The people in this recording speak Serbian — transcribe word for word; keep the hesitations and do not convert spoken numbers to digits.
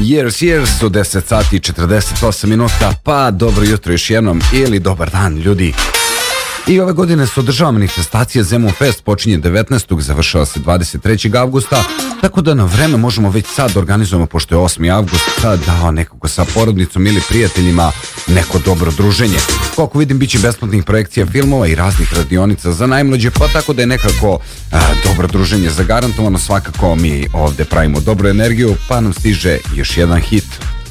Years, years, u deset sati i četrdeset osam minuta, pa dobro jutro još jednom ili dobar dan ljudi. I ove godine se održava manifestacija Zemun Fest, počinje devetnaestog završava se dvadeset trećeg avgusta, tako da na vreme možemo već sad organizujemo, pošto je osmi avgust, sad da nekako sa porodnicom ili prijateljima neko dobro druženje. Koliko vidim, bit će besplatnih projekcija filmova i raznih radionica za najmlađe, pa tako da je nekako a, dobro druženje zagarantovano. Svakako mi ovde pravimo dobru energiju, pa nam stiže još jedan hit.